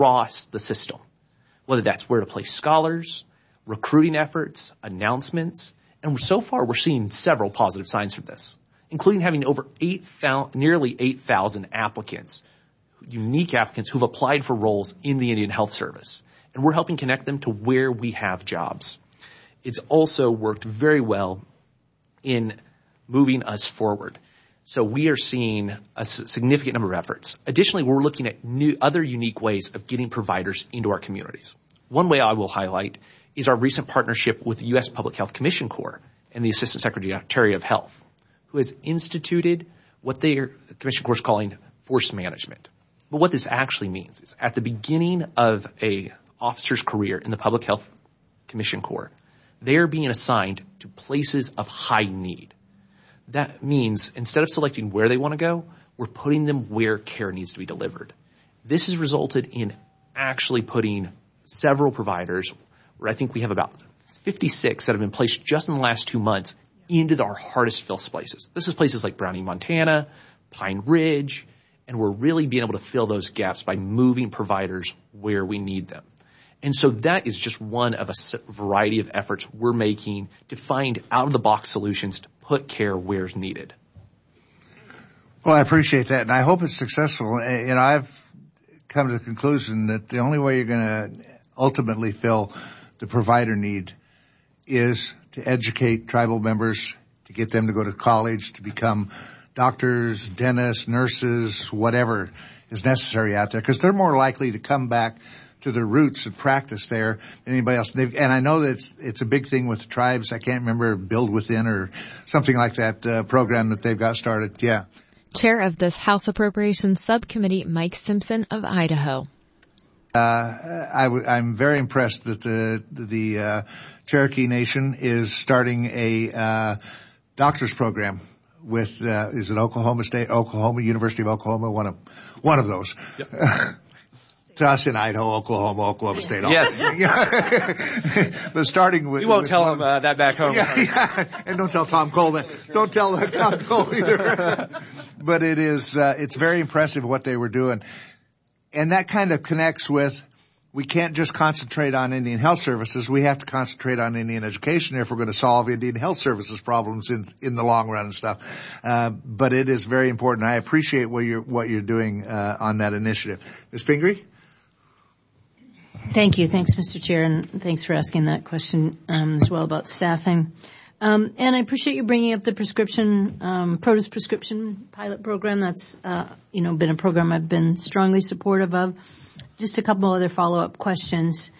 across the system, whether that's where to place scholars, recruiting efforts, announcements, and so far we're seeing several positive signs from this, including having over nearly 8,000 applicants, unique applicants who've applied for roles in the Indian Health Service, and we're helping connect them to where we have jobs. It's also worked very well in moving us forward. So we are seeing a significant number of efforts. Additionally, we're looking at other unique ways of getting providers into our communities. One way I will highlight is our recent partnership with the U.S. Public Health Commission Corps and the Assistant Secretary of Health, who has instituted what the Commission Corps is calling force management. But what this actually means is at the beginning of a officer's career in the Public Health Commission Corps, they are being assigned to places of high need. That means instead of selecting where they want to go, we're putting them where care needs to be delivered. This has resulted in actually putting several providers, where I think we have about 56 that have been placed just in the last 2 months, into our hardest fill places. This is places like Browning, Montana, Pine Ridge, and we're really being able to fill those gaps by moving providers where we need them. And so that is just one of a variety of efforts we're making to find out-of-the-box solutions to put care where it's needed. Well, I appreciate that, and I hope it's successful. And I've come to the conclusion that the only way you're going to ultimately fill the provider need is to educate tribal members, to get them to go to college, to become doctors, dentists, nurses, whatever is necessary out there, because they're more likely to come back to their roots and practice there than anybody else. And I know that it's a big thing with the tribes. I can't remember, Build Within or something like that program that they've got started. Yeah. Chair of this House Appropriations Subcommittee, Mike Simpson of Idaho. I'm very impressed that the Cherokee Nation is starting a doctor's program with is it Oklahoma University of Oklahoma, one of those. Yep. To us in Idaho, Oklahoma State. Yes. But starting with... You won't tell them that back home. Yeah. And don't tell Tom Cole. Don't tell Tom Cole either. But it's very impressive what they were doing. And that kind of connects with, we can't just concentrate on Indian Health Services. We have to concentrate on Indian education if we're going to solve Indian Health Services problems in the long run and stuff. But it is very important. I appreciate what you're doing on that initiative. Ms. Pingree? Thank you. Thanks, Mr. Chair, and thanks for asking that question as well about staffing. And I appreciate you bringing up the produce prescription pilot program. That's, been a program I've been strongly supportive of. Just a couple other follow-up questions.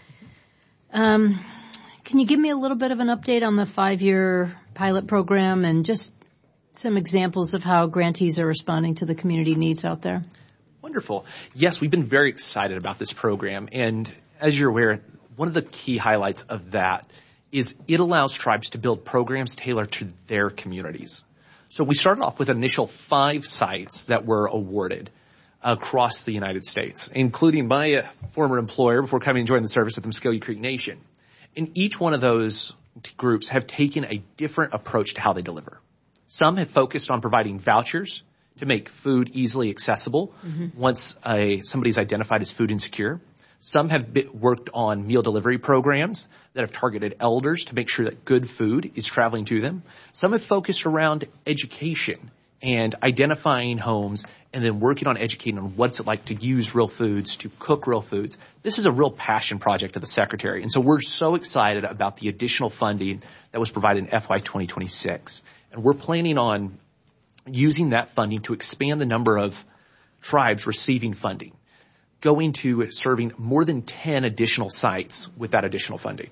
Can you give me a little bit of an update on the 5-year pilot program and just some examples of how grantees are responding to the community needs out there? Wonderful. Yes, we've been very excited about this program. And as you're aware, one of the key highlights of that is it allows tribes to build programs tailored to their communities. So we started off with an initial 5 sites that were awarded across the United States, including my former employer before coming and joining the service at the Muskogee Creek Nation. And each one of those groups have taken a different approach to how they deliver. Some have focused on providing vouchers to make food easily accessible once somebody's identified as food insecure. Some have worked on meal delivery programs that have targeted elders to make sure that good food is traveling to them. Some have focused around education and identifying homes and then working on educating on what's it like to use real foods, to cook real foods. This is a real passion project of the Secretary. And so we're so excited about the additional funding that was provided in FY 2026. And we're planning on using that funding to expand the number of tribes receiving funding, going to serving more than 10 additional sites with that additional funding.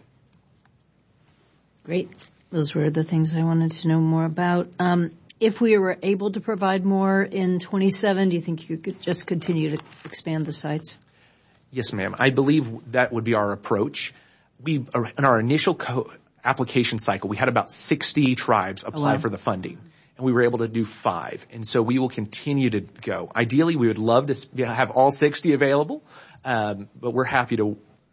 Great. Those were the things I wanted to know more about. If we were able to provide more in 27, do you think you could just continue to expand the sites? Yes, ma'am. I believe that would be our approach. In our initial application cycle, we had about 60 tribes apply for the funding, and we were able to do 5. And so we will continue to go. Ideally, we would love to have all 60 available, but we're happy to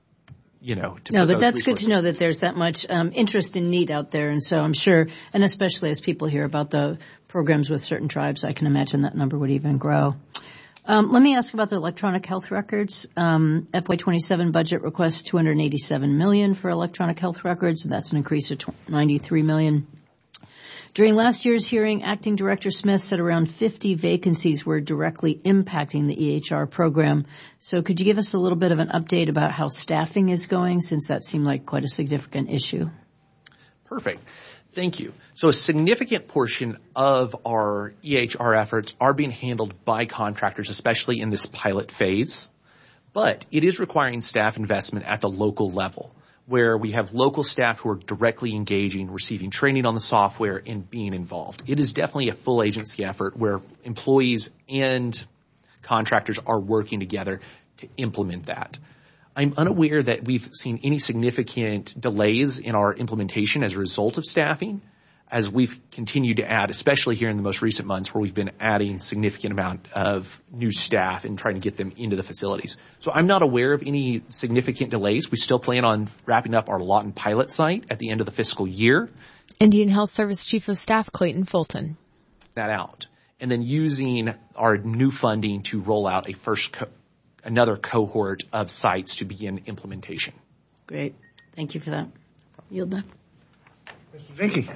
but that's good to know that there's that much interest and need out there. And so I'm sure, and especially as people hear about the programs with certain tribes, I can imagine that number would even grow. Let me ask about the electronic health records. FY27 budget requests $287 million for electronic health records, and that's an increase of $93 million. During last year's hearing, Acting Director Smith said around 50 vacancies were directly impacting the EHR program. So could you give us a little bit of an update about how staffing is going, since that seemed like quite a significant issue? Perfect. Thank you. So a significant portion of our EHR efforts are being handled by contractors, especially in this pilot phase. But it is requiring staff investment at the local level, where we have local staff who are directly engaging, receiving training on the software, and being involved. It is definitely a full agency effort where employees and contractors are working together to implement that. I'm unaware that we've seen any significant delays in our implementation as a result of staffing, as we've continued to add, especially here in the most recent months where we've been adding significant amount of new staff and trying to get them into the facilities. So I'm not aware of any significant delays. We still plan on wrapping up our Lawton pilot site at the end of the fiscal year. Indian Health Service Chief of Staff Clayton Fulton. That out. And then using our new funding to roll out another cohort of sites to begin implementation. Great. Thank you for that. Yield back. Mr. Zinke.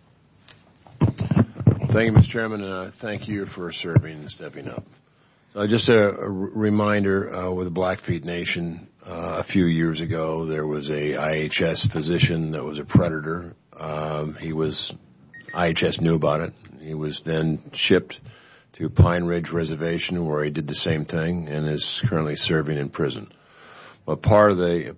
Thank you, Mr. Chairman. Thank you for serving and stepping up. So just a reminder, with the Blackfeet Nation, a few years ago, there was a IHS physician that was a predator. IHS knew about it. He was then shipped to Pine Ridge Reservation, where he did the same thing and is currently serving in prison. But part of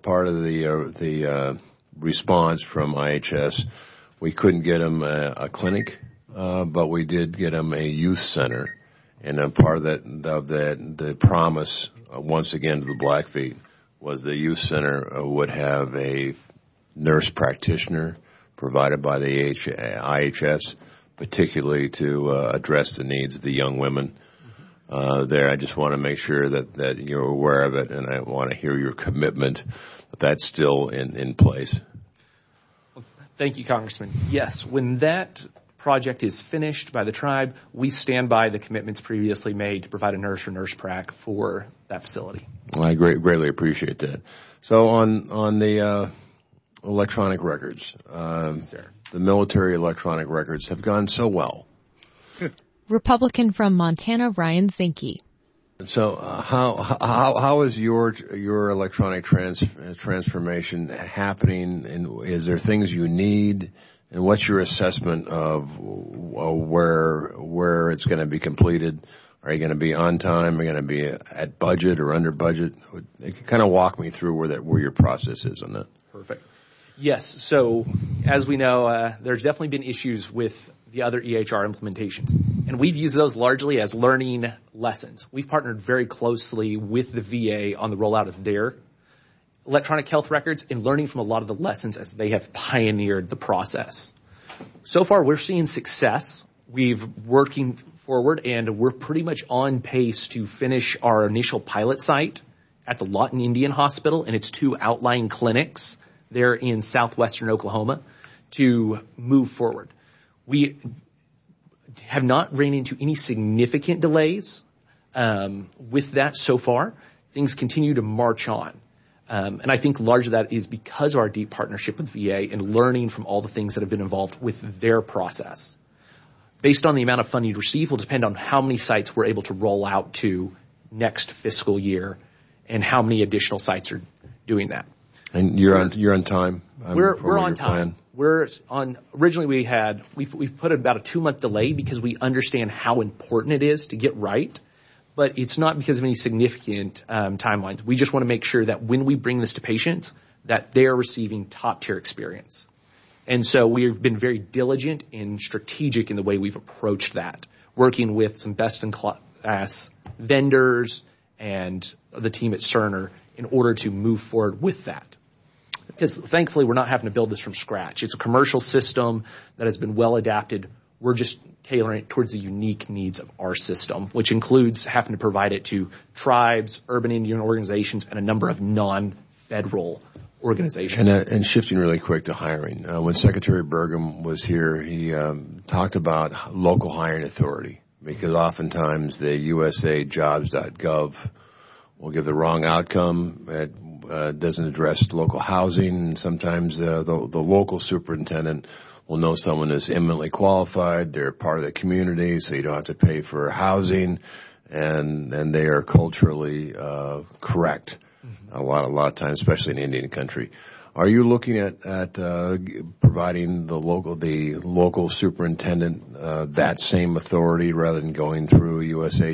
the response from IHS, we couldn't get him a clinic. But we did get him a youth center, and part of the promise, once again to the Blackfeet, was the youth center would have a nurse practitioner provided by the IHS, particularly to address the needs of the young women there. I just want to make sure that you're aware of it, and I want to hear your commitment that that's still in place. Well, thank you, Congressman. Yes, when that project is finished by the tribe, we stand by the commitments previously made to provide a nurse or nurse prac for that facility. Well, I greatly appreciate that. So on the electronic records, the military electronic records have gone so well. Republican from Montana, Ryan Zinke. So how is your electronic transformation happening, and is there things you need? And what's your assessment of where it's going to be completed? Are you going to be on time? Are you going to be at budget or under budget? Kind of walk me through where your process is on that. Perfect. Yes. So as we know, there's definitely been issues with the other EHR implementations, and we've used those largely as learning lessons. We've partnered very closely with the VA on the rollout of their electronic health records and learning from a lot of the lessons as they have pioneered the process. So far, we're seeing success. We've working forward, and we're pretty much on pace to finish our initial pilot site at the Lawton Indian Hospital and its 2 outlying clinics there in southwestern Oklahoma to move forward. We have not ran into any significant delays with that so far. Things continue to march on. And I think largely that is because of our deep partnership with VA and learning from all the things that have been involved with their process. Based on the amount of funding received will depend on how many sites we're able to roll out to next fiscal year and how many additional sites are doing that. And you're on time? We're on time. Originally we've put about a 2-month delay because we understand how important it is to get right. But it's not because of any significant timelines. We just want to make sure that when we bring this to patients, that they're receiving top-tier experience. And so we've been very diligent and strategic in the way we've approached that, working with some best-in-class vendors and the team at Cerner in order to move forward with that. Because thankfully, we're not having to build this from scratch. It's a commercial system that has been well adapted. We're just tailoring it towards the unique needs of our system, which includes having to provide it to tribes, urban Indian organizations, and a number of non-federal organizations. And shifting really quick to hiring. When Secretary Burgum was here, he talked about local hiring authority because oftentimes the usajobs.gov will give the wrong outcome. It doesn't address local housing, and sometimes the local superintendent will know someone is eminently qualified, they're part of the community, so you don't have to pay for housing, and they are culturally correct a lot of times, especially in Indian country. Are you looking at providing the local superintendent that same authority rather than going through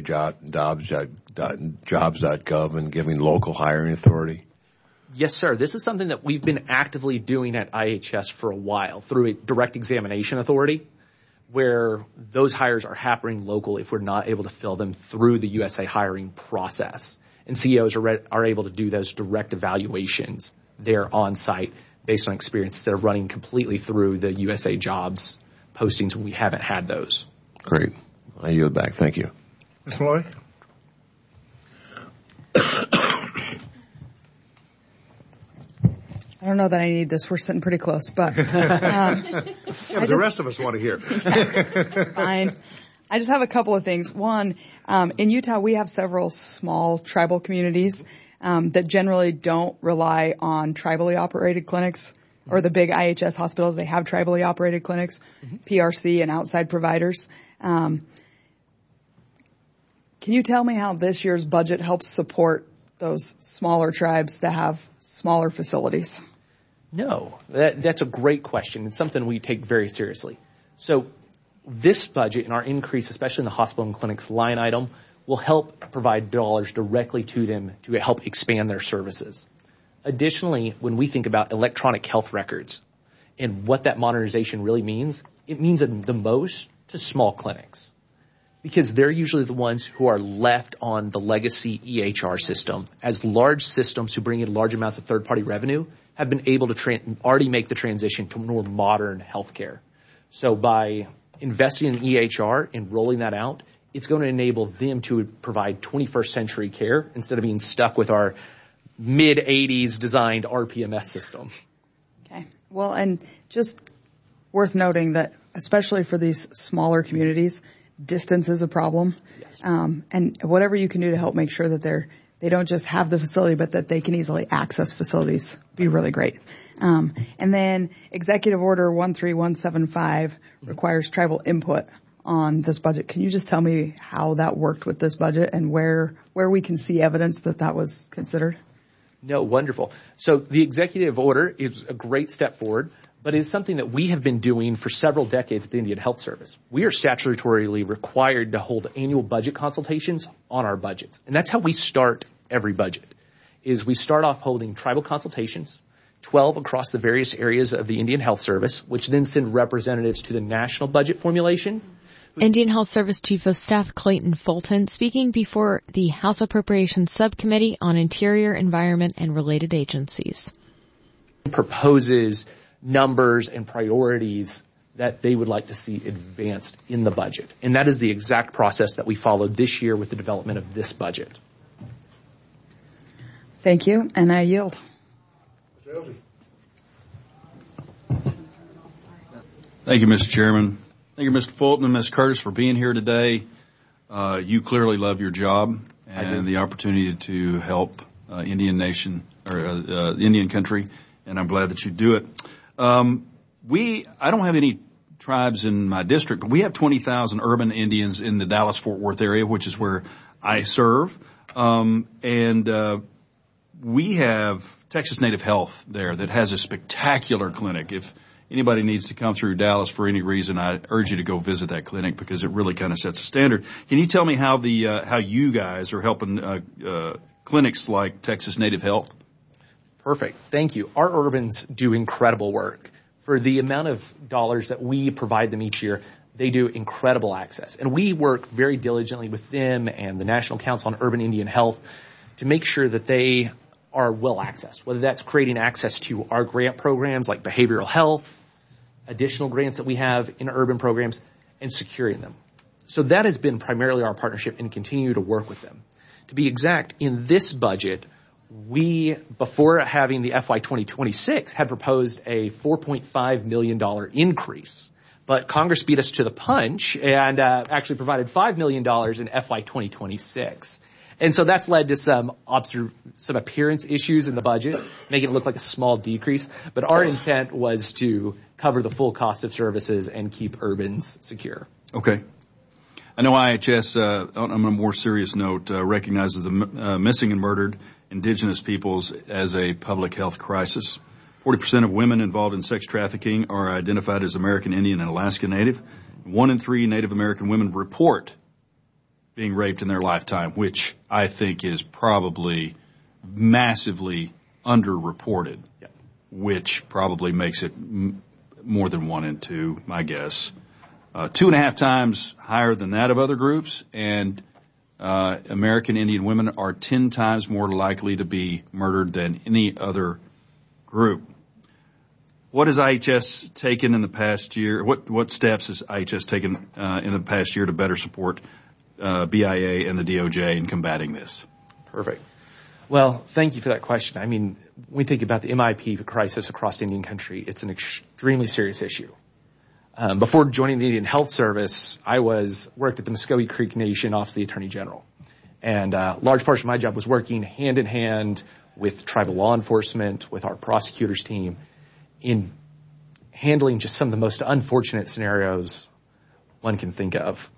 usajobs.gov and giving local hiring authority? Yes, sir. This is something that we've been actively doing at IHS for a while through a direct examination authority, where those hires are happening local if we're not able to fill them through the USA hiring process. And CEOs are able to do those direct evaluations there on site based on experience instead of running completely through the USA Jobs postings when we haven't had those. Great. I yield back. Thank you. Ms. Malloy? I don't know that I need this. We're sitting pretty close, but the rest of us want to hear. Fine. I just have a couple of things. One, in Utah, we have several small tribal communities that generally don't rely on tribally operated clinics or the big IHS hospitals. They have tribally operated clinics, PRC, and outside providers. Can you tell me how this year's budget helps support those smaller tribes that have smaller facilities? No, that's a great question. It's something we take very seriously. So this budget and our increase, especially in the hospital and clinics line item, will help provide dollars directly to them to help expand their services. Additionally, when we think about electronic health records and what that modernization really means, it means the most to small clinics, because they're usually the ones who are left on the legacy EHR system, as large systems who bring in large amounts of third-party revenue have been able to already make the transition to more modern healthcare. So by investing in EHR and rolling that out, it's going to enable them to provide 21st century care instead of being stuck with our mid-'80s designed RPMS system. Okay. Well, and just worth noting that especially for these smaller communities, distance is a problem. Yes. And whatever you can do to help make sure that they don't just have the facility, but that they can easily access facilities be really great. And then Executive Order 13175 requires tribal input on this budget. Can you just tell me how that worked with this budget and where we can see evidence that that was considered? No, wonderful. So the executive order is a great step forward, but it's something that we have been doing for several decades at the Indian Health Service. We are statutorily required to hold annual budget consultations on our budgets. And that's how we start every budget, is we start off holding tribal consultations, 12 across the various areas of the Indian Health Service, which then send representatives to the national budget formulation. Indian Health Service Chief of Staff Clayton Fulton speaking before the House Appropriations Subcommittee on Interior, Environment, and Related Agencies. Proposes numbers and priorities that they would like to see advanced in the budget. And that is the exact process that we followed this year with the development of this budget. Thank you, and I yield. Thank you, Mr. Chairman. Thank you, Mr. Fulton and Ms. Curtis, for being here today. You clearly love your job and the opportunity to help Indian Nation or Indian country, and I'm glad that you do it. I don't have any tribes in my district, but we have 20,000 urban Indians in the Dallas-Fort Worth area, which is where I serve. We have Texas Native Health there that has a spectacular clinic. If anybody needs to come through Dallas for any reason, I urge you to go visit that clinic because it really kind of sets a standard. Can you tell me how you guys are helping clinics like Texas Native Health? Perfect. Thank you. Our urbans do incredible work. For the amount of dollars that we provide them each year, they do incredible access. And we work very diligently with them and the National Council on Urban Indian Health to make sure that they are well accessed, whether that's creating access to our grant programs like behavioral health, additional grants that we have in urban programs, and securing them. So that has been primarily our partnership and continue to work with them. To be exact, in this budget, we, before having the FY 2026, had proposed a $4.5 million increase But Congress beat us to the punch and actually provided $5 million in FY 2026. And so that's led to some appearance issues in the budget, making it look like a small decrease. But our intent was to cover the full cost of services and keep Urbans secure. Okay. I know IHS, on a more serious note, recognizes the missing and murdered indigenous peoples as a public health crisis. 40% of women involved in sex trafficking are identified as American Indian and Alaska Native. 1 in 3 Native American women report being raped in their lifetime, which I think is probably massively underreported, which probably makes it more than 1 in 2, my guess. 2.5 times higher than that of other groups, and American Indian women are 10 times more likely to be murdered than any other group. What has IHS taken in the past year? What steps has IHS taken in the past year to better support BIA and the DOJ in combating this? Perfect. Well, thank you for that question. I mean, when we think about the MIP crisis across Indian country, it's an extremely serious issue. Before joining the Indian Health Service, I worked at the Muscogee Creek Nation Office of the Attorney General. And large portion of my job was working hand in hand with tribal law enforcement, with our prosecutors team, in handling just some of the most unfortunate scenarios one can think of.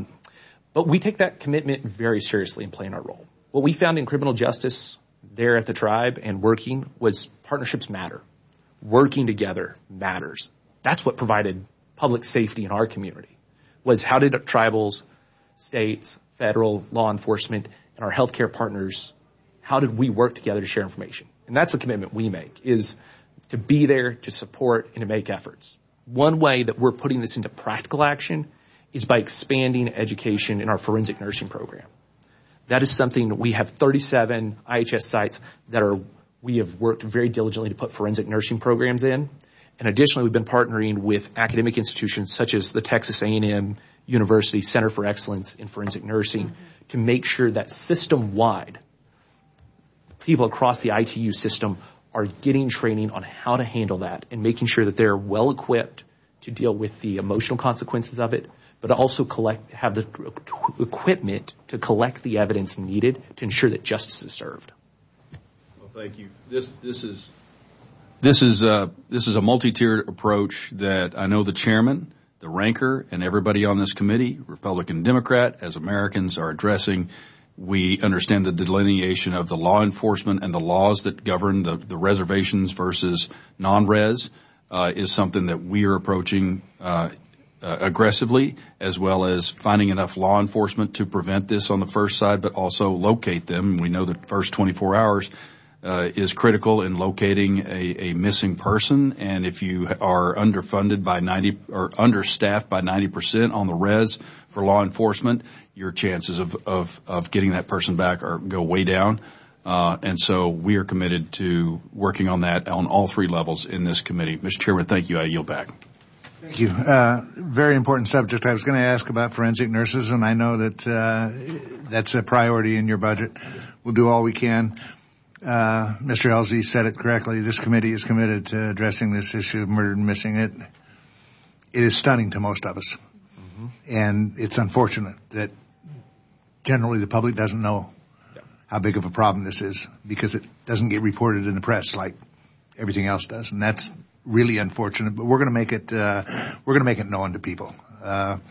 But we take that commitment very seriously in playing our role. What we found in criminal justice there at the tribe and working was partnerships matter. Working together matters. That's what provided public safety in our community, was how did tribals, states, federal law enforcement, and our healthcare partners, how did we work together to share information? And that's the commitment we make, is to be there, to support, and to make efforts. One way that we're putting this into practical action is by expanding education in our forensic nursing program. That is something that we have 37 IHS sites that we have worked very diligently to put forensic nursing programs in. And additionally, we've been partnering with academic institutions such as the Texas A&M University Center for Excellence in Forensic Nursing to make sure that system-wide people across the ITU system are getting training on how to handle that and making sure that they're well equipped to deal with the emotional consequences of it, but also have the equipment to collect the evidence needed to ensure that justice is served. Well, thank you. This is a multi-tiered approach that I know the chairman, the ranker, and everybody on this committee, Republican and Democrat, as Americans are addressing. We understand the delineation of the law enforcement and the laws that govern the reservations versus non-res is something that we are approaching aggressively, as well as finding enough law enforcement to prevent this on the first side, but also locate them. We know that the first 24 hours is critical in locating a missing person, and if you are underfunded by 90 or understaffed by 90% on the res for law enforcement, your chances of getting that person back go way down. And so we are committed to working on that on all 3 levels in this committee. Mr. Chairman, thank you. I yield back. Thank you. Very important subject. I was going to ask about forensic nurses, and I know that that's a priority in your budget. We'll do all we can. Mr. Elsie said it correctly. This committee is committed to addressing this issue of murder and missing. It is stunning to most of us. Mm-hmm. And it's unfortunate that generally the public doesn't know how big of a problem this is because it doesn't get reported in the press like everything else does. And that's really unfortunate, but we're going to make it known to people. Let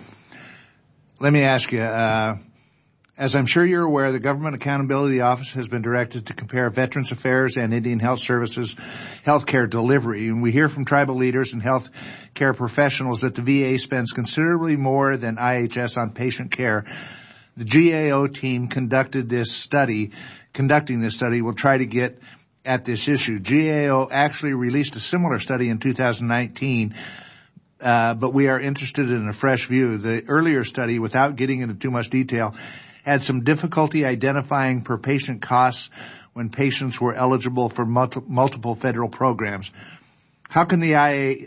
me ask you, as I'm sure you're aware, the Government Accountability Office has been directed to compare Veterans Affairs and Indian Health Services healthcare delivery. And we hear from tribal leaders and health care professionals that the VA spends considerably more than IHS on patient care. The GAO team conducting this study will try to get at this issue. GAO actually released a similar study in 2019, but we are interested in a fresh view. The earlier study, without getting into too much detail, had some difficulty identifying per patient costs when patients were eligible for multiple federal programs. How can the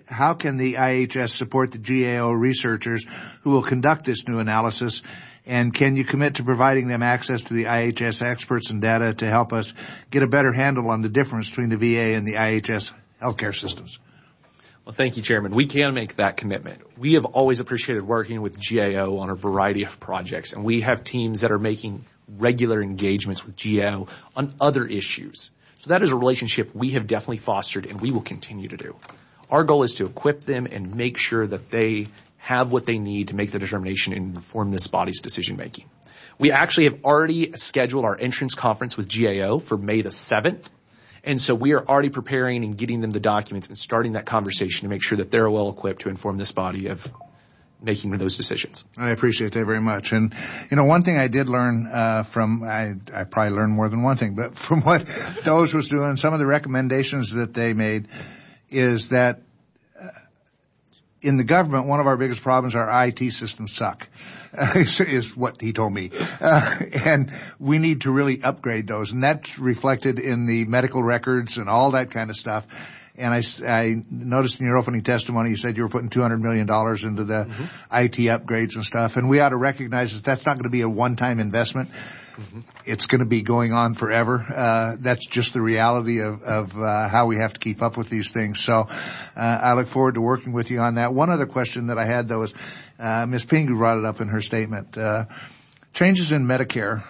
IHS support the GAO researchers who will conduct this new analysis? And can you commit to providing them access to the IHS experts and data to help us get a better handle on the difference between the VA and the IHS healthcare systems? Well, thank you, Chairman. We can make that commitment. We have always appreciated working with GAO on a variety of projects, and we have teams that are making regular engagements with GAO on other issues. So that is a relationship we have definitely fostered and we will continue to do. Our goal is to equip them and make sure that they have what they need to make the determination and inform this body's decision making. We actually have already scheduled our entrance conference with GAO for May the 7th. And so we are already preparing and getting them the documents and starting that conversation to make sure that they're well equipped to inform this body of making those decisions. I appreciate that very much. And, one thing I did learn I probably learned more than one thing, but from what DOJ was doing, some of the recommendations that they made is that in the government, one of our biggest problems, our IT systems suck, is what he told me. And we need to really upgrade those. And that's reflected in the medical records and all that kind of stuff. And I noticed in your opening testimony, you said you were putting $200 million into the IT upgrades and stuff. And we ought to recognize that that's not going to be a one-time investment. It's going to be going on forever. That's just the reality of how we have to keep up with these things. So I look forward to working with you on that. One other question that I had, though, is Ms. Pingree brought it up in her statement. Changes in Medicare,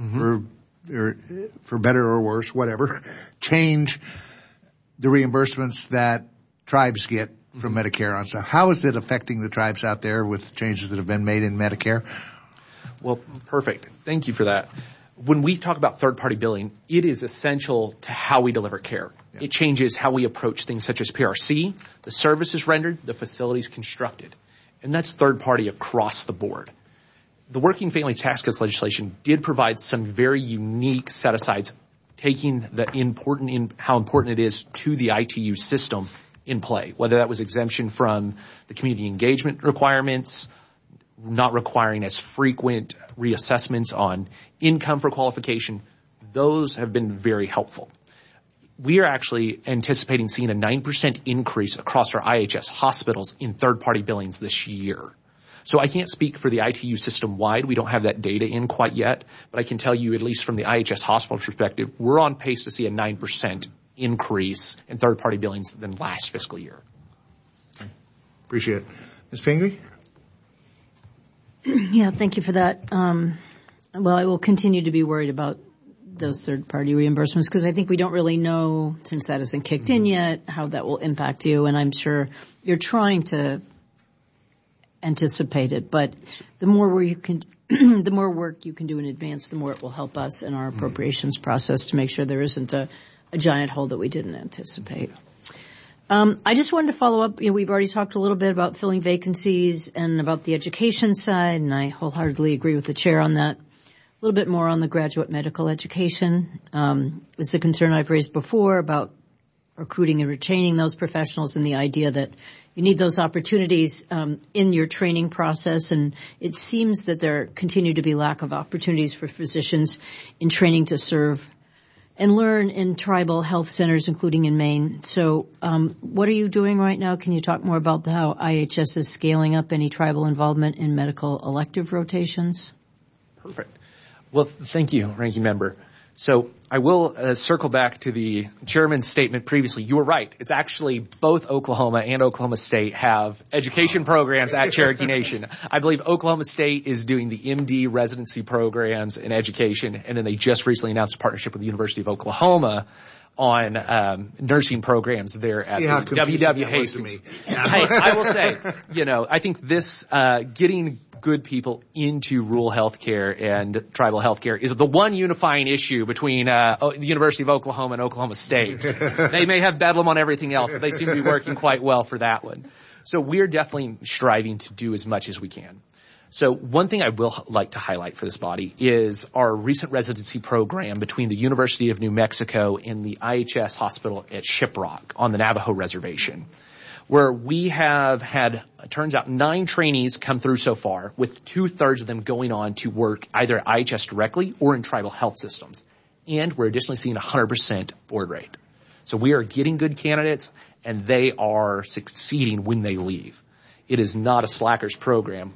for better or worse, whatever, change the reimbursements that tribes get from Medicare on stuff. How is it affecting the tribes out there with changes that have been made in Medicare? Well, perfect. Thank you for that. When we talk about third-party billing, it is essential to how we deliver care. Yeah. It changes how we approach things such as PRC, the services rendered, the facilities constructed. And that's third-party across the board. The Working Family Tax Cuts legislation did provide some very unique set-asides, taking how important it is to the ITU system in play, whether that was exemption from the community engagement requirements, not requiring as frequent reassessments on income for qualification. Those have been very helpful. We are actually anticipating seeing a 9% increase across our IHS hospitals in third-party billings this year. So I can't speak for the ITU system-wide. We don't have that data in quite yet, but I can tell you, at least from the IHS hospital perspective, we're on pace to see a 9% increase in third-party billings than last fiscal year. Appreciate it. Ms. Pingree? Yeah, thank you for that. Well, I will continue to be worried about those third-party reimbursements because I think we don't really know, since that hasn't kicked in yet, how that will impact you. And I'm sure you're trying to anticipate it, but the more work you can do in advance, the more it will help us in our appropriations process to make sure there isn't a giant hole that we didn't anticipate. I just wanted to follow up. We've already talked a little bit about filling vacancies and about the education side, and I wholeheartedly agree with the chair on that. A little bit more on the graduate medical education. It's a concern I've raised before about recruiting and retaining those professionals and the idea that you need those opportunities in your training process. And it seems that there continue to be lack of opportunities for physicians in training to serve and learn in tribal health centers, including in Maine. So what are you doing right now? Can you talk more about how IHS is scaling up any tribal involvement in medical elective rotations? Perfect. Well, thank you, Ranking Member. So I will circle back to the chairman's statement previously. You were right. It's actually both Oklahoma and Oklahoma State have education programs at Cherokee Nation. I believe Oklahoma State is doing the MD residency programs in education, and then they just recently announced a partnership with the University of Oklahoma on nursing programs there at the W.W. Hastings. Hey, I will say, I think this getting good people into rural healthcare and tribal healthcare is the one unifying issue between the University of Oklahoma and Oklahoma State. They may have bedlam on everything else, but they seem to be working quite well for that one. So we're definitely striving to do as much as we can. So one thing I will like to highlight for this body is our recent residency program between the University of New Mexico and the IHS hospital at Shiprock on the Navajo Reservation, where we have had, it turns out, 9 trainees come through so far, with 2/3 of them going on to work either at IHS directly or in tribal health systems. And we're additionally seeing 100% board rate. So we are getting good candidates, and they are succeeding when they leave. It is not a slacker's program.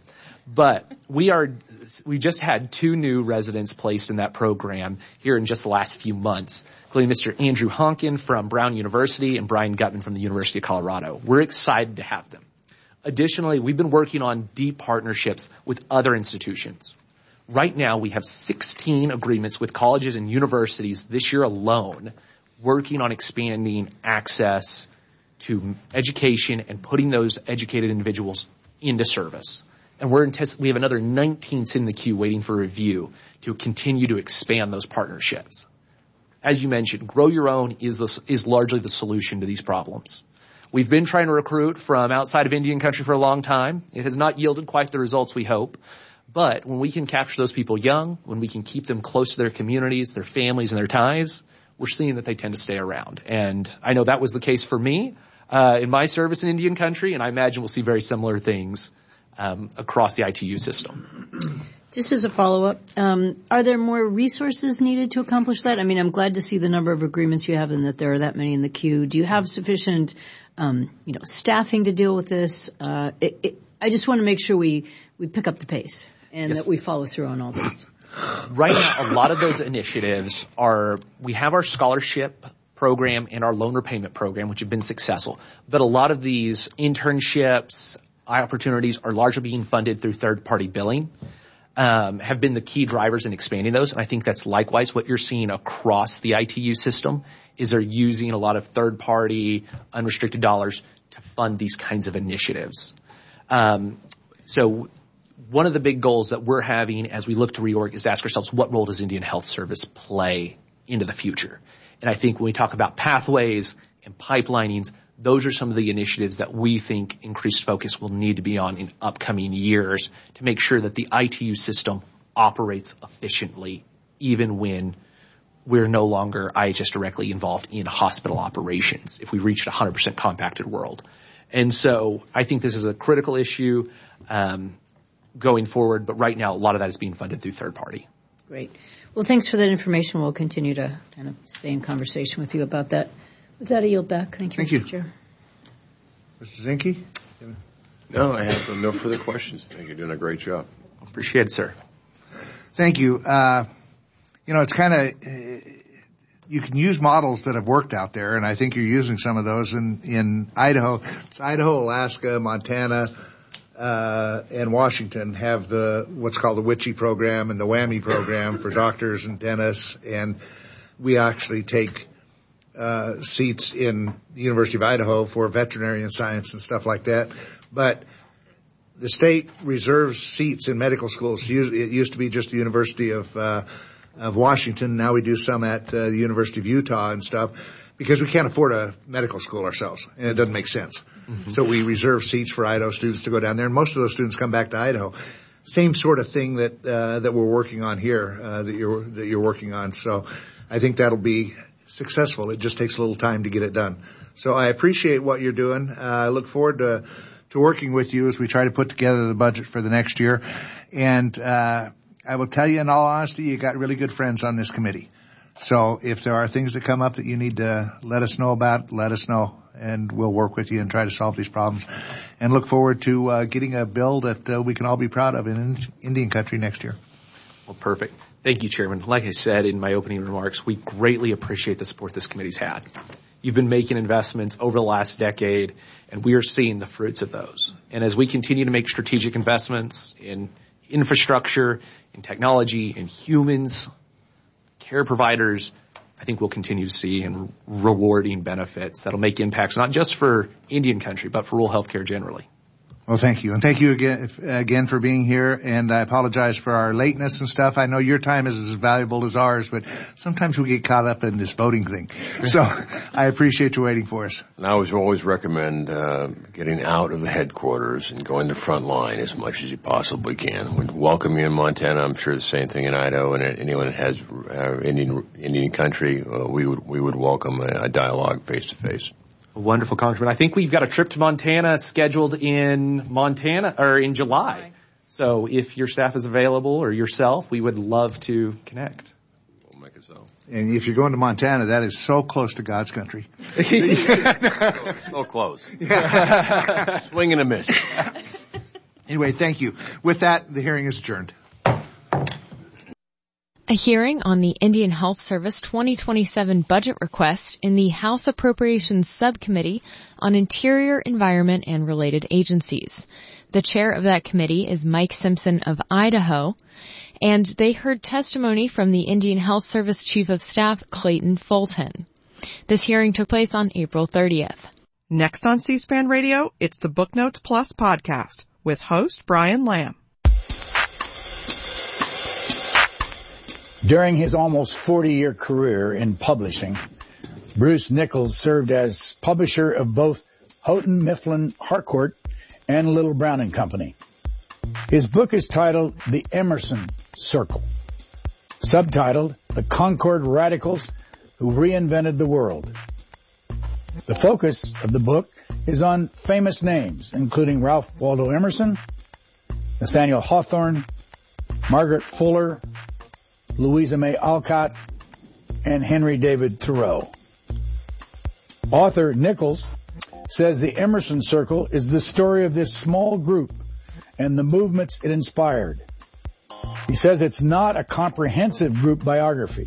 But we just had 2 new residents placed in that program here in just the last few months, including Mr. Andrew Honkin from Brown University and Brian Gutman from the University of Colorado. We're excited to have them. Additionally, we've been working on deep partnerships with other institutions. Right now, we have 16 agreements with colleges and universities this year alone, working on expanding access to education and putting those educated individuals into service. And we have another 19 in the queue waiting for review to continue to expand those partnerships. As you mentioned, Grow Your Own is largely the solution to these problems. We've been trying to recruit from outside of Indian country for a long time. It has not yielded quite the results we hope. But when we can capture those people young, when we can keep them close to their communities, their families, and their ties, we're seeing that they tend to stay around. And I know that was the case for me in my service in Indian country, and I imagine we'll see very similar things across the ITU system. Just as a follow-up, are there more resources needed to accomplish that? I mean, I'm glad to see the number of agreements you have and that there are that many in the queue. Do you have sufficient, staffing to deal with this? I just want to make sure we pick up the pace and that we follow through on all this. Right now, a lot of those initiatives we have our scholarship program and our loan repayment program, which have been successful. But a lot of these internships, opportunities are largely being funded through third-party billing. Have been the key drivers in expanding those. And I think that's likewise what you're seeing across the ITU system is they're using a lot of third-party unrestricted dollars to fund these kinds of initiatives. So one of the big goals that we're having as we look to reorg is to ask ourselves, what role does Indian Health Service play into the future? And I think when we talk about pathways and pipelinings, those are some of the initiatives that we think increased focus will need to be on in upcoming years to make sure that the ITU system operates efficiently, even when we're no longer IHS directly involved in hospital operations, if we reached a 100% compacted world. And so I think this is a critical issue going forward, but right now a lot of that is being funded through third party. Great. Well, thanks for that information. We'll continue to kind of stay in conversation with you about that. With that, I yield back. Thank you, Mr. Chair. Mr. Zinke? No, I have no further questions. I think you're doing a great job. Appreciate it, sir. Thank you. It's kind of, you can use models that have worked out there, and I think you're using some of those in Idaho. It's Idaho, Alaska, Montana, and Washington have what's called the WICHE program and the WWAMI program for doctors and dentists, and we actually take seats in the University of Idaho for veterinarian science and stuff like that. But the state reserves seats in medical schools. It used to be just the University of Washington. Now we do some at the University of Utah and stuff because we can't afford a medical school ourselves, and it doesn't make sense. Mm-hmm. So we reserve seats for Idaho students to go down there, and most of those students come back to Idaho. Same sort of thing that we're working on here, that you're working on. So I think that'll be successful. It just takes a little time to get it done. So I appreciate what you're doing. I look forward to working with you as we try to put together the budget for the next year. And I will tell you in all honesty, you got really good friends on this committee. So if there are things that come up that you need to let us know about, let us know, and we'll work with you and try to solve these problems. And look forward to getting a bill that we can all be proud of in Indian country next year. Well, perfect. Thank you, Chairman. Like I said in my opening remarks, we greatly appreciate the support this committee's had. You've been making investments over the last decade, and we are seeing the fruits of those. And as we continue to make strategic investments in infrastructure, in technology, in humans, care providers, I think we'll continue to see and rewarding benefits that'll make impacts not just for Indian country, but for rural healthcare generally. Well, thank you. And thank you again for being here. And I apologize for our lateness and stuff. I know your time is as valuable as ours, but sometimes we get caught up in this voting thing. So I appreciate you waiting for us. And I always recommend getting out of the headquarters and going to front line as much as you possibly can. We'd welcome you in Montana. I'm sure the same thing in Idaho. And anyone that has Indian country, we would welcome a dialogue face to face. Wonderful, Congressman. I think we've got a trip to Montana scheduled in July. So if your staff is available or yourself, we would love to connect. We'll make it so. And if you're going to Montana, that is so close to God's country. So close. Yeah. Swing and a miss. Anyway, thank you. With that, the hearing is adjourned. A hearing on the Indian Health Service 2027 budget request in the House Appropriations Subcommittee on Interior, Environment, and Related Agencies. The chair of that committee is Mike Simpson of Idaho, and they heard testimony from the Indian Health Service Chief of Staff, Clayton Fulton. This hearing took place on April 30th. Next on C-SPAN Radio, it's the Booknotes Plus podcast with host Brian Lamb. During his almost 40-year career in publishing, Bruce Nichols served as publisher of both Houghton Mifflin Harcourt and Little Brown and Company. His book is titled The Emerson Circle, subtitled The Concord Radicals Who Reinvented the World. The focus of the book is on famous names, including Ralph Waldo Emerson, Nathaniel Hawthorne, Margaret Fuller, Louisa May Alcott, and Henry David Thoreau. Author Nichols says the Emerson Circle is the story of this small group and the movements it inspired. He says it's not a comprehensive group biography.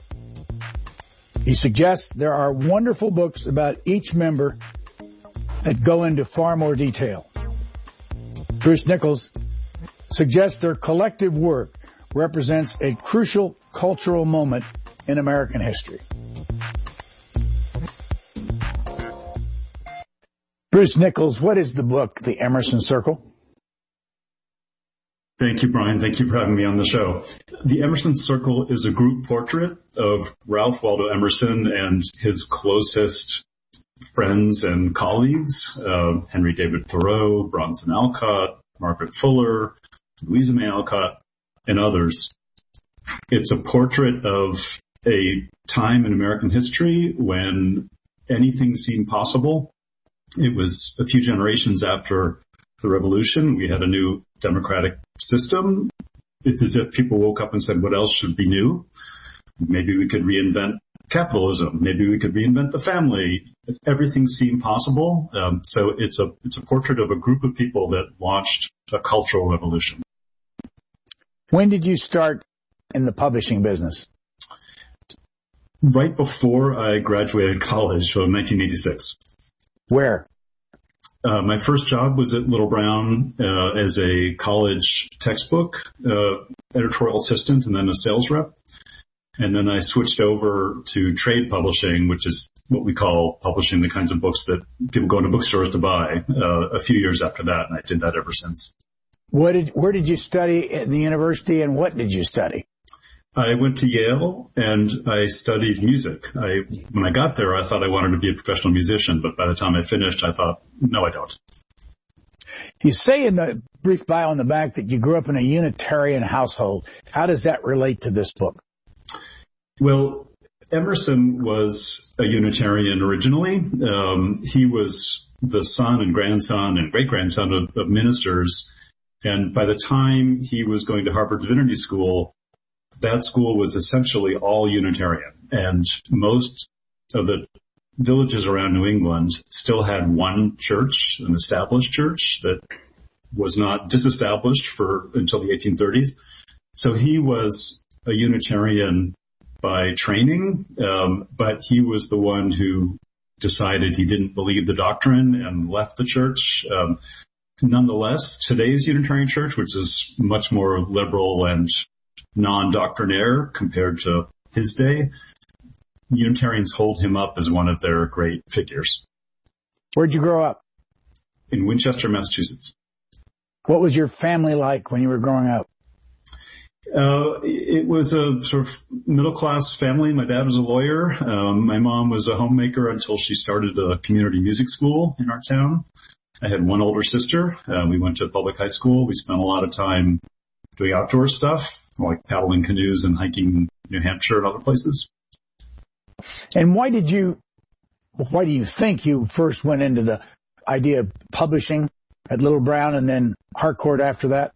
He suggests there are wonderful books about each member that go into far more detail. Bruce Nichols suggests their collective work represents a crucial cultural moment in American history. Bruce Nichols, what is the book, The Emerson Circle? Thank you, Brian. Thank you for having me on the show. The Emerson Circle is a group portrait of Ralph Waldo Emerson and his closest friends and colleagues, Henry David Thoreau, Bronson Alcott, Margaret Fuller, Louisa May Alcott, and others. It's a portrait of a time in American history when anything seemed possible. It was a few generations after the revolution. We had a new democratic system. It's as if people woke up and said, what else should be new? Maybe we could reinvent capitalism. Maybe we could reinvent the family. Everything seemed possible. So it's a portrait of a group of people that launched a cultural revolution. When did you start in the publishing business? Right before I graduated college, so in 1986. Where? My first job was at Little Brown as a college textbook editorial assistant and then a sales rep. And then I switched over to trade publishing, which is what we call publishing the kinds of books that people go into bookstores to buy, a few years after that, and I did that ever since. Where did you study at the university, and what did you study? I went to Yale, and I studied music. When I got there, I thought I wanted to be a professional musician, but by the time I finished, I thought, no, I don't. You say in the brief bio on the back that you grew up in a Unitarian household. How does that relate to this book? Well, Emerson was a Unitarian originally. He was the son and grandson and great-grandson of ministers. And by the time he was going to Harvard Divinity School, that school was essentially all Unitarian. And most of the villages around New England still had one church, an established church that was not disestablished until the 1830s. So he was a Unitarian by training, but he was the one who decided he didn't believe the doctrine and left the church. Nonetheless, today's Unitarian Church, which is much more liberal and non-doctrinaire compared to his day, Unitarians hold him up as one of their great figures. Where'd you grow up? In Winchester, Massachusetts. What was your family like when you were growing up? It was a sort of middle-class family. My dad was a lawyer. My mom was a homemaker until she started a community music school in our town. I had one older sister. We went to public high school. We spent a lot of time doing outdoor stuff, like paddling canoes and hiking in New Hampshire and other places. And why do you think you first went into the idea of publishing at Little Brown and then Harcourt after that?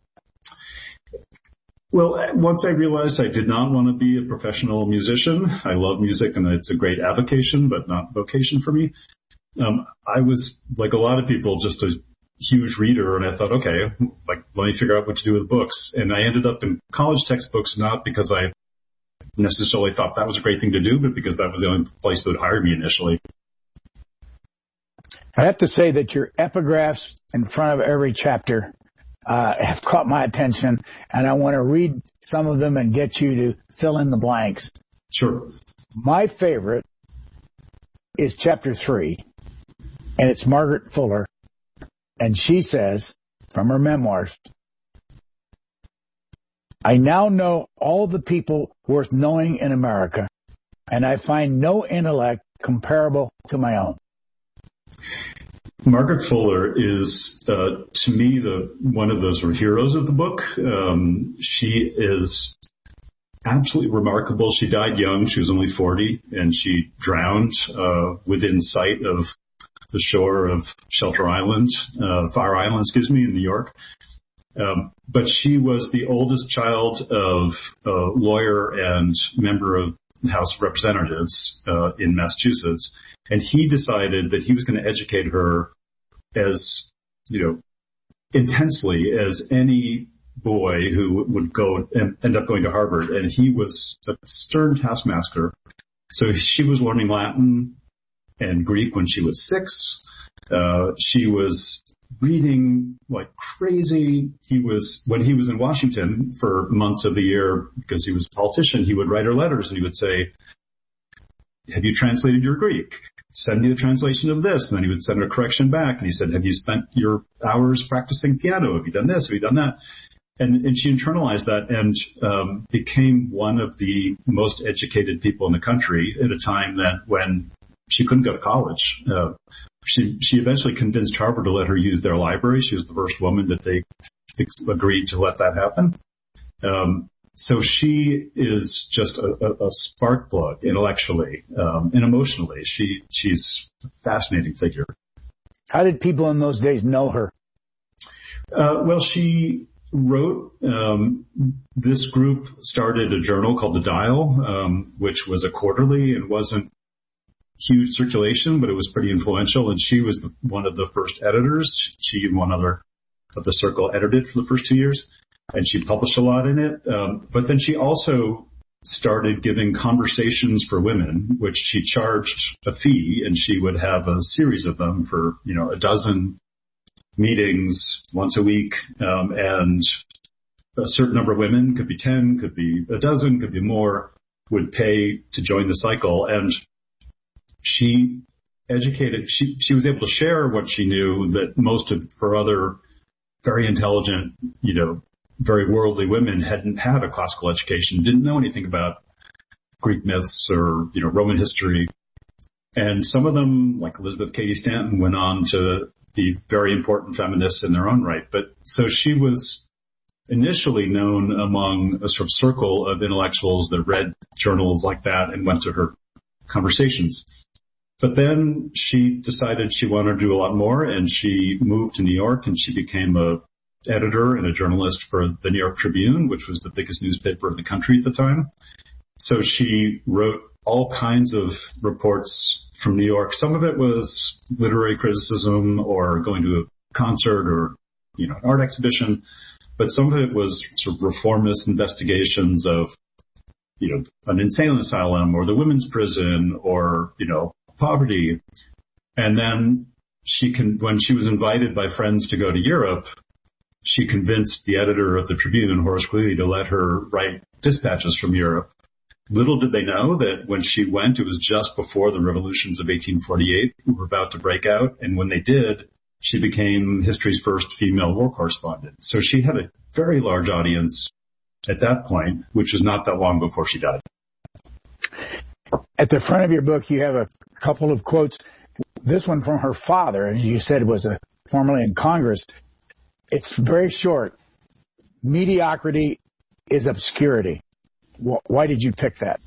Well, once I realized I did not want to be a professional musician, I love music and it's a great avocation, but not vocation for me. I was, like a lot of people, just a huge reader, and I thought, okay, like, let me figure out what to do with books. And I ended up in college textbooks, not because I necessarily thought that was a great thing to do, but because that was the only place that would hire me initially. I have to say that your epigraphs in front of every chapter have caught my attention, and I want to read some of them and get you to fill in the blanks. Sure. My favorite is chapter 3, and it's Margaret Fuller, and she says, from her memoirs, I now know all the people worth knowing in America, and I find no intellect comparable to my own. Margaret Fuller is, to me, one of those heroes of the book. She is absolutely remarkable. She died young. She was only 40, and she drowned within sight of the shore of Fire Island, in New York. But she was the oldest child of a lawyer and member of the House of Representatives in Massachusetts. And he decided that he was going to educate her as, intensely as any boy who would go and end up going to Harvard. And he was a stern taskmaster. So she was learning Latin and Greek when she was 6. She was reading like crazy. When he was in Washington for months of the year, because he was a politician, he would write her letters and he would say, have you translated your Greek? Send me the translation of this. And then he would send a correction back. And he said, have you spent your hours practicing piano? Have you done this? Have you done that? And she internalized that and became one of the most educated people in the country at a time when she couldn't go to college. She eventually convinced Harvard to let her use their library. She was the first woman that they agreed to let that happen. So she is just a spark plug intellectually and emotionally. She's a fascinating figure. How did people in those days know her? Well, she wrote, this group started a journal called The Dial, which was a quarterly and wasn't huge circulation, but it was pretty influential. And she was one of the first editors. She and one other of the circle edited for the first 2 years. And she published a lot in it. But then she also started giving conversations for women, which she charged a fee, and she would have a series of them for, a dozen meetings once a week. And a certain number of women, could be 10, could be a dozen, could be more, would pay to join the cycle. And she was able to share what she knew that most of her other very intelligent, very worldly women hadn't had a classical education, didn't know anything about Greek myths or, Roman history. And some of them, like Elizabeth Cady Stanton, went on to be very important feminists in their own right. But so she was initially known among a sort of circle of intellectuals that read journals like that and went to her conversations. But then she decided she wanted to do a lot more, and she moved to New York, and she became a editor and a journalist for the New York Tribune, which was the biggest newspaper in the country at the time. So she wrote all kinds of reports from New York. Some of it was literary criticism or going to a concert or, an art exhibition. But some of it was sort of reformist investigations of, an insane asylum or the women's prison or, poverty. And then when she was invited by friends to go to Europe, she convinced the editor of the Tribune, Horace Greeley, to let her write dispatches from Europe. Little did they know that when she went, it was just before the revolutions of 1848 were about to break out. And when they did, she became history's first female war correspondent. So she had a very large audience at that point, which was not that long before she died. At the front of your book, you have a couple of quotes. This one from her father, and you said was formerly in Congress. It's very short. Mediocrity is obscurity. Why did you pick that?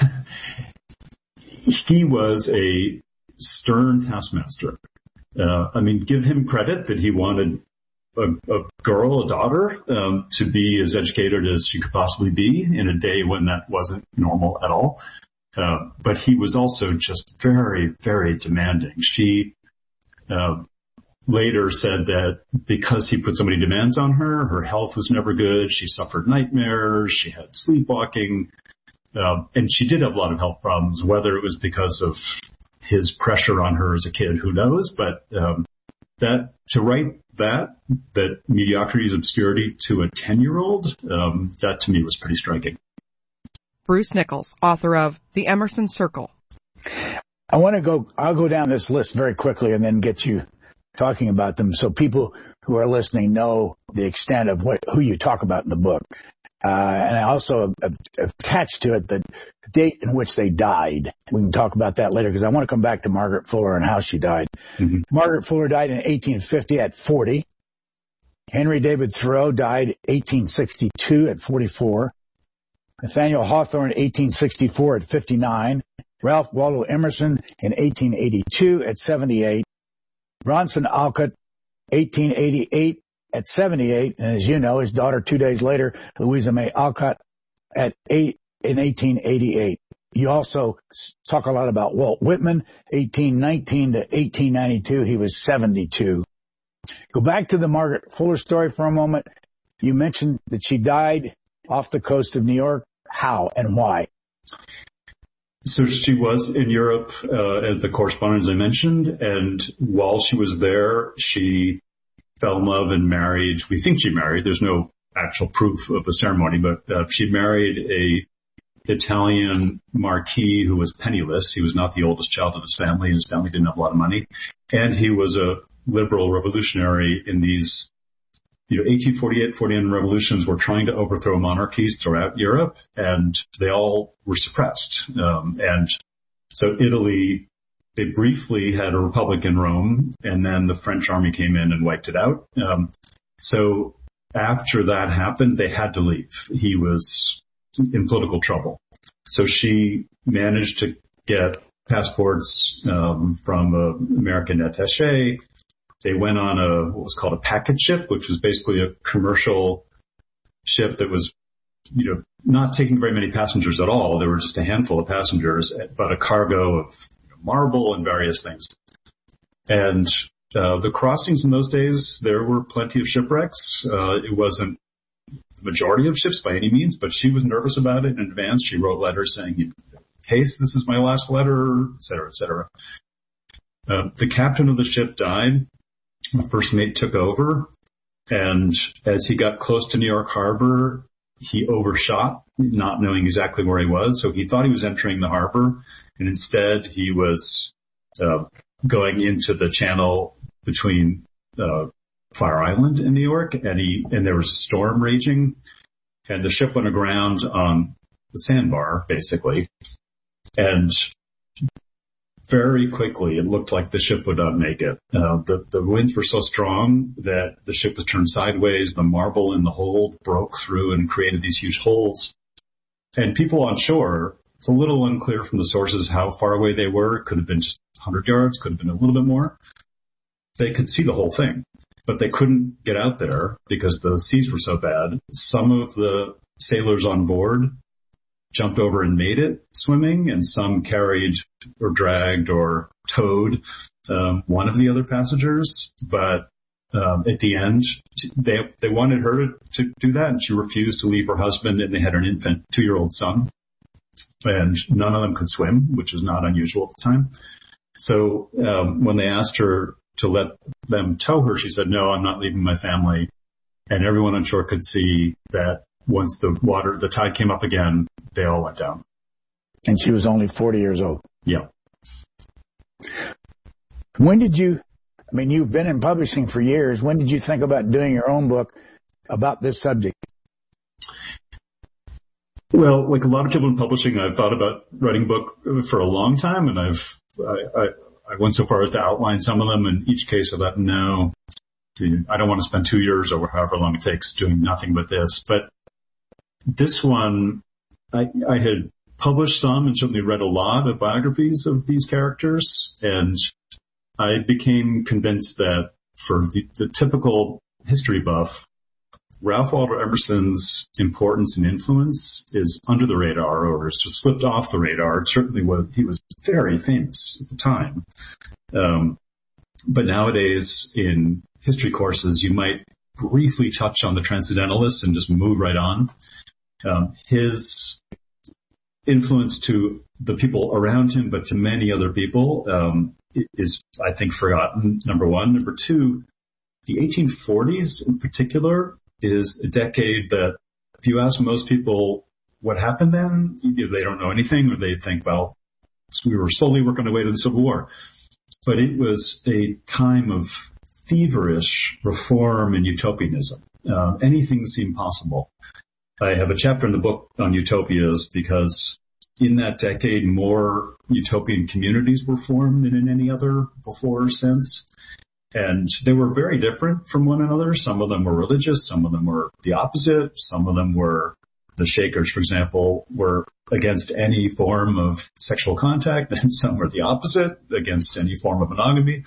He was a stern taskmaster. Give him credit that he wanted a girl, a daughter, to be as educated as she could possibly be in a day when that wasn't normal at all. But he was also just very, very demanding. She later said that because he put so many demands on her, her health was never good. She suffered nightmares. She had sleepwalking. And she did have a lot of health problems, whether it was because of his pressure on her as a kid, who knows? But that to write that mediocrity is obscurity to a 10-year-old, that to me was pretty striking. Bruce Nichols, author of The Emerson Circle. I'll go down this list very quickly and then get you talking about them so people who are listening know the extent of who you talk about in the book. And I also have attached to it the date in which they died. We can talk about that later because I want to come back to Margaret Fuller and how she died. Mm-hmm. Margaret Fuller died in 1850 at 40. Henry David Thoreau died 1862 at 44. Nathaniel Hawthorne 1864 at 59. Ralph Waldo Emerson in 1882 at 78. Bronson Alcott 1888 at 78, and as you know, his daughter 2 days later, Louisa May Alcott, at 8 in 1888. You also talk a lot about Walt Whitman, 1819 to 1892. He was 72. Go back to the Margaret Fuller story for a moment. You mentioned that she died off the coast of New York. How and why? So she was in Europe as the correspondent, as I mentioned, and while she was there, she fell in love and married. We think she married. There's no actual proof of the ceremony, but she married a Italian marquis who was penniless. He was not the oldest child of his family, and his family didn't have a lot of money. And he was a liberal revolutionary in these 1848-49 revolutions were trying to overthrow monarchies throughout Europe, and they all were suppressed. And so Italy, they briefly had a republic in Rome, and then the French army came in and wiped it out. So after that happened, they had to leave. He was in political trouble. So she managed to get passports from an American attaché. They went on what was called a packet ship, which was basically a commercial ship that was, not taking very many passengers at all. There were just a handful of passengers, but a cargo of marble and various things. And the crossings in those days, there were plenty of shipwrecks. It wasn't the majority of ships by any means, but she was nervous about it in advance. She wrote letters saying, in case this is my last letter, et cetera, et cetera. The captain of the ship died. The first mate took over, and as he got close to New York Harbor, he overshot, not knowing exactly where he was. So he thought he was entering the harbor, and instead he was going into the channel between Fire Island and New York, and there was a storm raging, and the ship went aground on the sandbar, basically, and very quickly, it looked like the ship would not make it. The winds were so strong that the ship was turned sideways. The marble in the hold broke through and created these huge holes. And people on shore, it's a little unclear from the sources how far away they were. It could have been just 100 yards, could have been a little bit more. They could see the whole thing, but they couldn't get out there because the seas were so bad. Some of the sailors on board jumped over and made it swimming, and some carried or dragged or towed one of the other passengers. But at the end, they wanted her to do that, and she refused to leave her husband, and they had an infant 2-year-old son, and none of them could swim, which was not unusual at the time. So when they asked her to let them tow her, she said, "No, I'm not leaving my family." And everyone on shore could see that once the tide came up again, they all went down. And she was only 40 years old. Yeah. When did you've been in publishing for years. When did you think about doing your own book about this subject? Well, like a lot of people in publishing, I've thought about writing a book for a long time, and I went so far as to outline some of them. In each case, I let them know, I don't want to spend 2 years or however long it takes doing nothing but this. But this one, I had published some and certainly read a lot of biographies of these characters, and I became convinced that for the typical history buff, Ralph Waldo Emerson's importance and influence is under the radar, or it's just slipped off the radar. Certainly he was very famous at the time. But nowadays in history courses, you might briefly touch on the Transcendentalists and just move right on. His influence to the people around him, but to many other people, is, I think, forgotten, number one. Number two, the 1840s in particular is a decade that if you ask most people what happened then, either they don't know anything or they think, well, we were slowly working our way to the Civil War. But it was a time of feverish reform and utopianism. Anything seemed possible. I have a chapter in the book on utopias because in that decade, more utopian communities were formed than in any other before or since. And they were very different from one another. Some of them were religious. Some of them were the opposite. Some of them were, the Shakers, for example, were against any form of sexual contact, and some were the opposite, against any form of monogamy.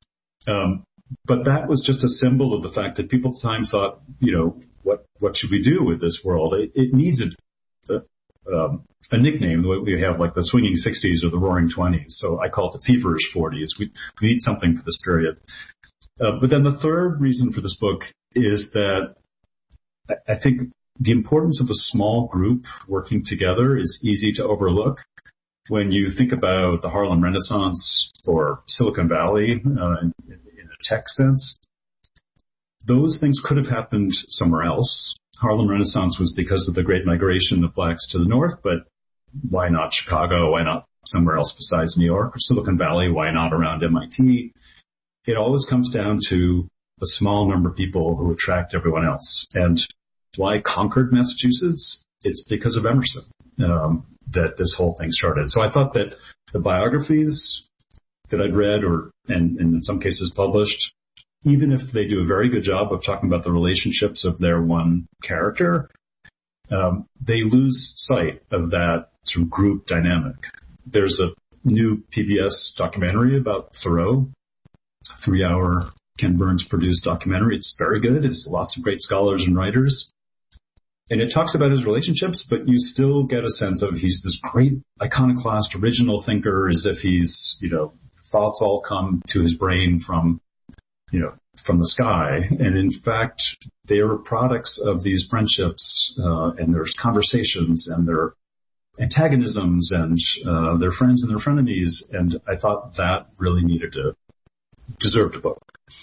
But that was just a symbol of the fact that people at the time thought, what should we do with this world? It needs a nickname, the way we have like the swinging 60s or the roaring 20s. So I call it the feverish 40s. We need something for this period. But then the third reason for this book is that I think the importance of a small group working together is easy to overlook. When you think about the Harlem Renaissance or Silicon Valley in a tech sense, those things could have happened somewhere else. Harlem Renaissance was because of the great migration of blacks to the north, but why not Chicago? Why not somewhere else besides New York? Or Silicon Valley, why not around MIT? It always comes down to a small number of people who attract everyone else. And why Concord, Massachusetts? It's because of Emerson that this whole thing started. So I thought that the biographies that I'd read and in some cases published, even if they do a very good job of talking about the relationships of their one character, they lose sight of that sort of group dynamic. There's a new PBS documentary about Thoreau, a 3-hour Ken Burns produced documentary. It's very good. It's lots of great scholars and writers. And it talks about his relationships, but you still get a sense of he's this great iconoclast, original thinker, as if he's, thoughts all come to his brain from the sky. And in fact, they are products of these friendships, and there's conversations and their antagonisms and, their friends and their frenemies. And I thought that really deserved a book.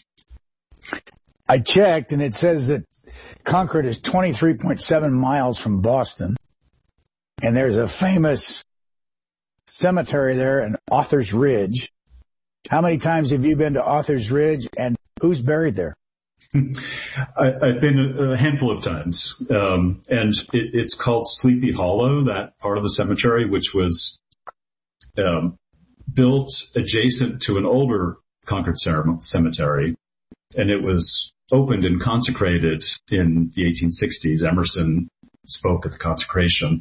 I checked and it says that Concord is 23.7 miles from Boston. And there's a famous cemetery there in Author's Ridge. How many times have you been to Author's Ridge and who's buried there? I've been a handful of times. And it's called Sleepy Hollow, that part of the cemetery, which was, built adjacent to an older Concord cemetery. And it was opened and consecrated in the 1860s. Emerson spoke at the consecration.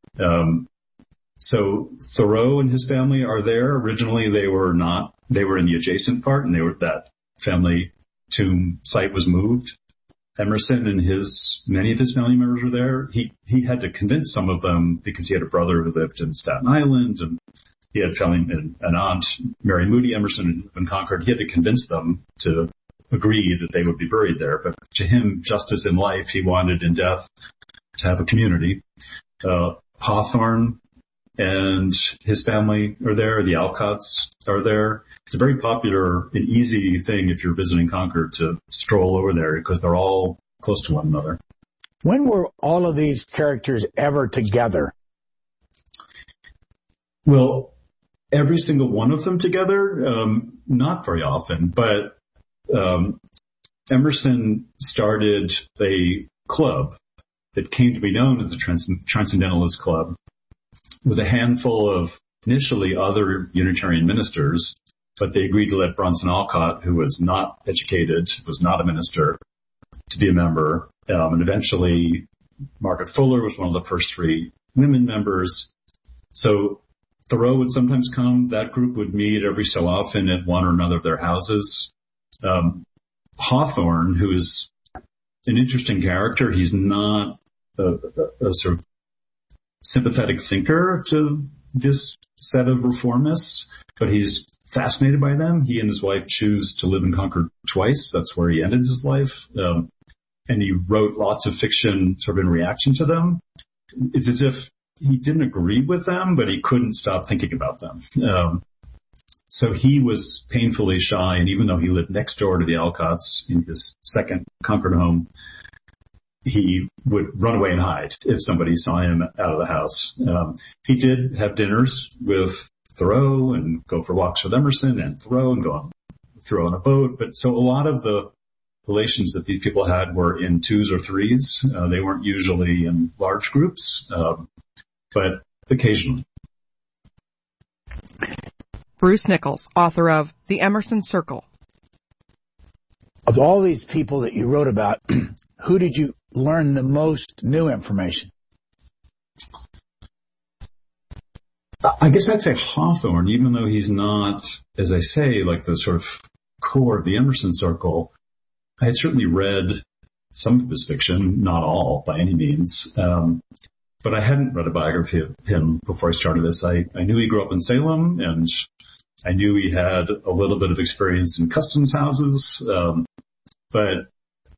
So Thoreau and his family are there. Originally they were not. They were in the adjacent part, and that family tomb site was moved. Emerson and many of his family members were there. He had to convince some of them because he had a brother who lived in Staten Island, and he had an aunt, Mary Moody Emerson in Concord. He had to convince them to agree that they would be buried there. But to him, just as in life, he wanted in death to have a community. Hawthorne and his family are there. The Alcotts are there. It's a very popular and easy thing if you're visiting Concord to stroll over there because they're all close to one another. When were all of these characters ever together? Well, every single one of them together, not very often, but Emerson started a club that came to be known as the Transcendentalist Club with a handful of initially other Unitarian ministers, but they agreed to let Bronson Alcott, who was not educated, was not a minister, to be a member. And eventually Margaret Fuller was one of the first 3 women members. So Thoreau would sometimes come. That group would meet every so often at one or another of their houses. Hawthorne, who is an interesting character, he's not a sort of sympathetic thinker to this set of reformists, but he's fascinated by them. He and his wife choose to live in Concord twice. That's where he ended his life. And he wrote lots of fiction sort of in reaction to them. It's as if he didn't agree with them, but he couldn't stop thinking about them. So he was painfully shy, and even though he lived next door to the Alcotts in his second Concord home, he would run away and hide if somebody saw him out of the house. He did have dinners with Thoreau and go for walks with Emerson and Thoreau and go on Thoreau on a boat. But so a lot of the relations that these people had were in twos or threes. They weren't usually in large groups, but occasionally. Bruce Nichols, author of The Emerson Circle. Of all these people that you wrote about, who did you learn the most new information? I guess I'd say Hawthorne, even though he's not, as I say, like the sort of core of the Emerson Circle. I had certainly read some of his fiction, not all by any means, but I hadn't read a biography of him before I started this. I knew he grew up in Salem, and I knew he had a little bit of experience in customs houses, but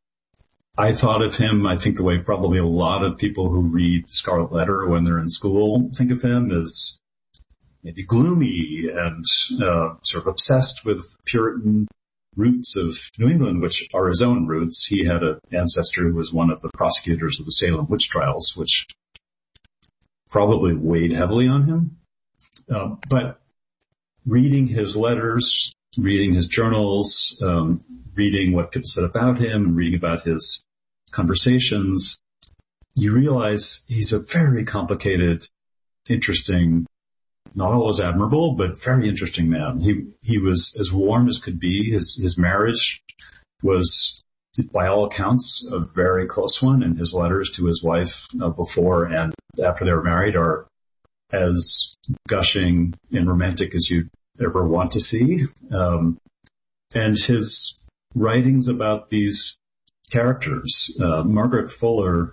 I thought of him, I think the way probably a lot of people who read Scarlet Letter when they're in school think of him, as maybe gloomy and sort of obsessed with Puritan roots of New England, which are his own roots. He had an ancestor who was one of the prosecutors of the Salem witch trials, which probably weighed heavily on him. But reading his letters, reading his journals, reading what people said about him, and reading about his conversations, you realize he's a very complicated, interesting, not always admirable, but very interesting man. He was as warm as could be. His marriage was, by all accounts, a very close one, and his letters to his wife before and after they were married are as gushing and romantic as you'd ever want to see. And his writings about these characters, Margaret Fuller,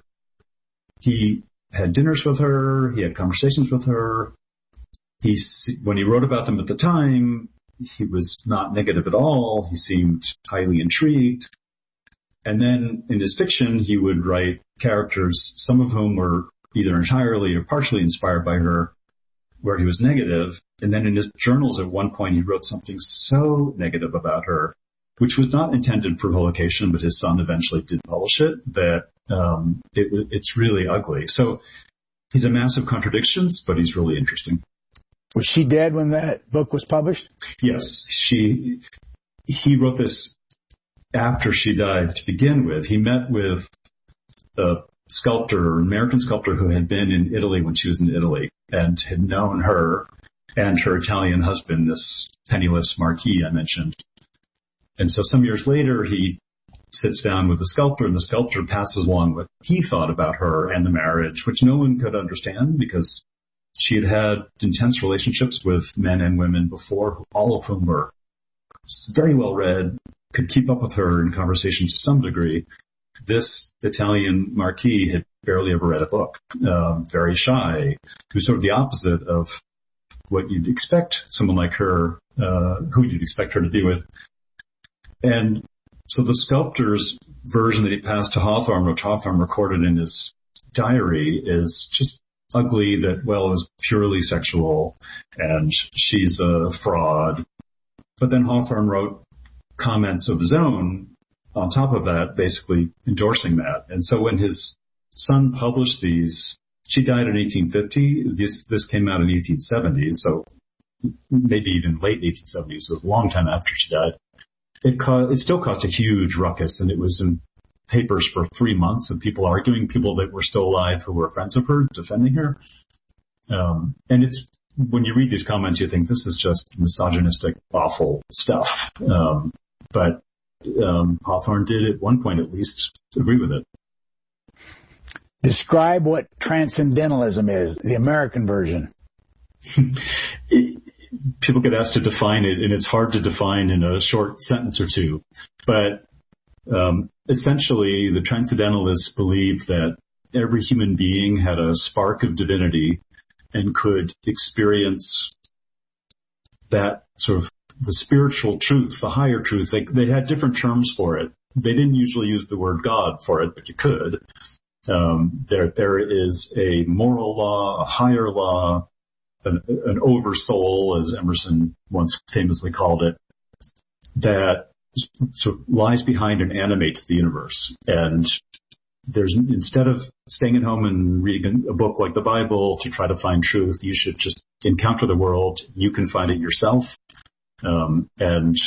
he had dinners with her, he had conversations with her. When he wrote about them at the time, he was not negative at all. He seemed highly intrigued. And then in his fiction, he would write characters, some of whom were either entirely or partially inspired by her, where he was negative. And then in his journals at one point, he wrote something so negative about her, which was not intended for publication, but his son eventually did publish it, that it's really ugly. So he's a mass of contradictions, but he's really interesting. Was she dead when that book was published? Yes, he wrote this after she died to begin with. He met with a sculptor, an American sculptor who had been in Italy when she was in Italy and had known her and her Italian husband, this penniless marquis I mentioned. And so some years later, he sits down with the sculptor, and the sculptor passes along what he thought about her and the marriage, which no one could understand because she had had intense relationships with men and women before, all of whom were very well read, could keep up with her in conversation to some degree. This Italian marquis had barely ever read a book, very shy. He was sort of the opposite of what you'd expect someone like her, who you'd expect her to be with. And so the sculptor's version that he passed to Hawthorne, which Hawthorne recorded in his diary, is just ugly, that, well, it was purely sexual and she's a fraud. But then Hawthorne wrote comments of his own on top of that, basically endorsing that. And so when his son published these, she died in 1850. This came out in 1870, so maybe even late 1870s, so it was a long time after she died. It still caused a huge ruckus, and it was in papers for 3 months of people arguing, people that were still alive who were friends of her, defending her. And it's, when you read these comments, you think this is just misogynistic, awful stuff. But Hawthorne did at one point at least agree with it. Describe what transcendentalism is, the American version. People get asked to define it, and it's hard to define in a short sentence or two. But essentially, the transcendentalists believed that every human being had a spark of divinity and could experience that sort of the spiritual truth, the higher truth. They had different terms for it. They didn't usually use the word God for it, but you could. There is a moral law, a higher law, an oversoul, as Emerson once famously called it, that sort of lies behind and animates the universe. And instead of staying at home and reading a book like the Bible to try to find truth, you should just encounter the world. You can find it yourself. And